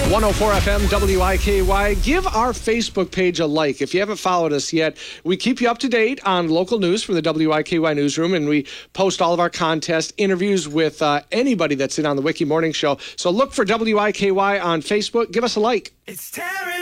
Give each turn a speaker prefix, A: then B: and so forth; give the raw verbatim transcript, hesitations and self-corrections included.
A: one oh four F M W I K Y. Give our Facebook page a like. If you haven't followed us yet, we keep you up to date on local news from the W I K Y newsroom, and we post all of our contests, interviews with uh, anybody that's in on the Wiki Morning Show. So look for W I K Y on Facebook. Give us a like.
B: It's Terry.